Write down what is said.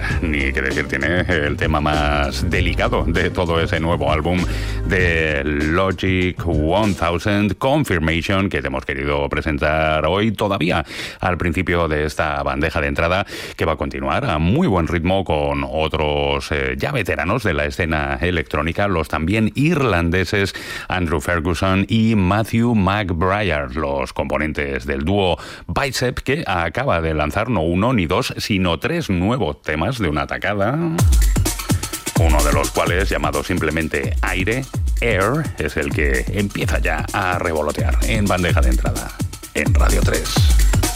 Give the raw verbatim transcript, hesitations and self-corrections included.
ni que decir tiene el tema más delicado de todo ese nuevo álbum de Logic mil, Confirmation, que te hemos querido presentar hoy todavía al principio de esta bandeja de entrada, que va a continuar a muy buen ritmo con otros eh, ya veteranos de la escena electrónica, los también irlandeses Andrew Ferguson y Matthew McBrayer, los componentes del dúo Bicep, que acaba de lanzar no uno ni dos, sino tres nuevos temas de una tacada. Uno de los cuales, llamado simplemente Aire, Air, es el que empieza ya a revolotear en bandeja de entrada en Radio tres.